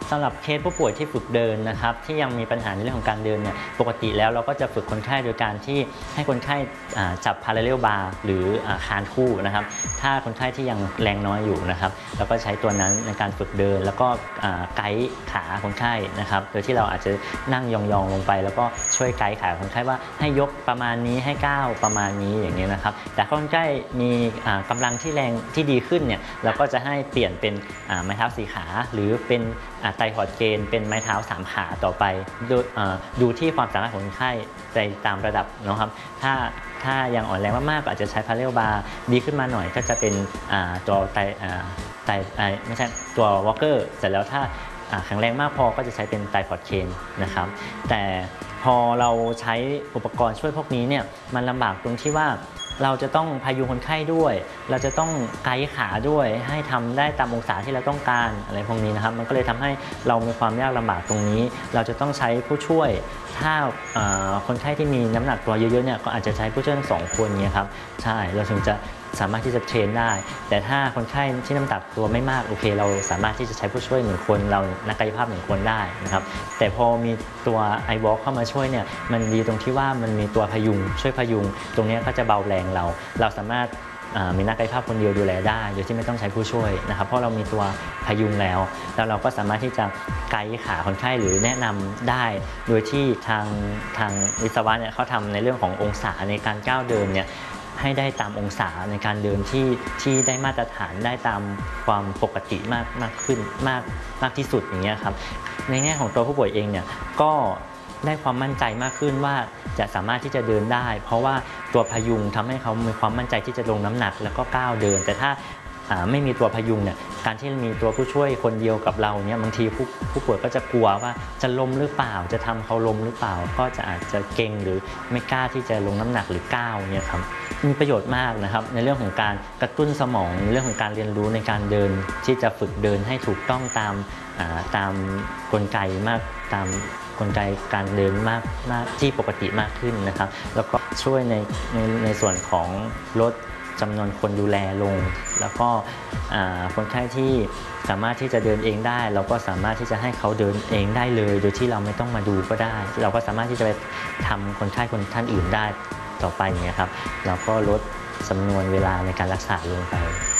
สำหรับเคสผู้ป่วยที่ฝึกเดินนะครับที่ยังมีปัญหาในเรื่องของการเดินเนี่ยปกติแล้วเราก็จะฝึกคนไข้โดยการที่ให้คนไข้จับ parallel bar หรือคานคู่นะครับถ้าคนไข้ที่ยังแรงน้อยอยู่นะครับเราก็ใช้ตัวนั้นในการฝึกเดินแล้วก็ไกด์ขาคนไข้นะครับโดยที่เราอาจจะนั่งยองๆลงไปแล้วก็ช่วยไกด์ขาคนไข้ว่าให้ยกประมาณนี้ให้ก้าวประมาณนี้อย่างนี้นะครับแต่คนไข้มีกำลังที่แรงที่ดีขึ้นเนี่ยเราก็จะให้เปลี่ยนเป็นไม้เท้า4ขาหรือเป็นไตรพอร์ตเกนเป็นไม้เท้า3ขาต่อไปดูที่ความสามารถของคนไข้ในตามระดับนะครับถ้ายังอ่อนแรงมากๆก็อาจจะใช้พาราเรลบาร์ดีขึ้นมาหน่อยก็จะเป็นตัวไม่ใช่ตัววอล์กเกอร์เสร็จแล้วถ้าแข็งแรงมากพอก็จะใช้เป็นไตรพอร์ตเคนนะครับแต่พอเราใช้อุปกรณ์ช่วยพวกนี้เนี่ยมันลำบากตรงที่ว่าเราจะต้องพยุงคนไข้ด้วยเราจะต้องไกด์ขาด้วยให้ทำได้ตามองศาที่เราต้องการอะไรพวกนี้นะครับมันก็เลยทำให้เรามีความยากลำบากตรงนี้เราจะต้องใช้ผู้ช่วยถ้าคนไข้ที่มีน้ำหนักตัวเยอะๆเนี่ยก็อาจจะใช้ผู้ช่วยทั้ง2 คนเนี่ยครับใช่เราถึงจะสามารถที่จะเทรนได้แต่ถ้าคนไข้ที่น้ำหนักตัวไม่มากโอเคเราสามารถที่จะใช้ผู้ช่วย1 คนเรานักกายภาพ1 คนได้นะครับแต่พอมีตัว iWalk เข้ามาช่วยเนี่ยมันดีตรงที่ว่ามันมีตัวพยุงช่วยพยุงตรงนี้ก็จะเบาแรงเราสามารถมีนักกายภาพคนเดียวดูแลได้โดยที่ไม่ต้องใช้ผู้ช่วยนะครับเพราะเรามีตัวพยุงแล้วเราก็สามารถที่จะไกด์ขาคนไข้หรือแนะนำได้โดยที่ทางวิศวะเนี่ยเขาทำในเรื่องขององศาในการก้าวเดินเนี่ยให้ได้ตามองศาในการเดินที่ได้มาตรฐานได้ตามความปกติมากขึ้นมากที่สุดอย่างเงี้ยครับในแง่ของตัวผู้ป่วยเองเนี่ยก็ได้ความมั่นใจมากขึ้นว่าจะสามารถที่จะเดินได้เพราะว่าตัวพยุงทำให้เขามีความมั่นใจที่จะลงน้ำหนักแล้วก็ก้าวเดินแต่ถ้าไม่มีตัวพยุงเนี่ยการที่มีตัวผู้ช่วยคนเดียวกับเราเนี่ยบางทีผู้ป่วยก็จะกลัวว่าจะล้มหรือเปล่าจะทำเขาล้มหรือเปล่าก็จะอาจจะเกร็งหรือไม่กล้าที่จะลงน้ำหนักหรือก้าวเนี่ยครับมีประโยชน์มากนะครับในเรื่องของการกระตุ้นสมองในเรื่องของการเรียนรู้ในการเดินที่จะฝึกเดินให้ถูกต้องตามกลไกมากตามกลไกการเดินมากที่ปกติมากขึ้นนะครับแล้วก็ช่วยในส่วนของลดจำนวนคนดูแลลงแล้วก็คนไข้ที่สามารถที่จะเดินเองได้เราก็สามารถที่จะให้เขาเดินเองได้เลยโดยที่เราไม่ต้องมาดูก็ได้เราก็สามารถที่จะไปทำคนไข้คนท่านอื่นได้ต่อไปอย่างเงี้ยครับเราก็ลดจำนวนเวลาในการรักษาลงไป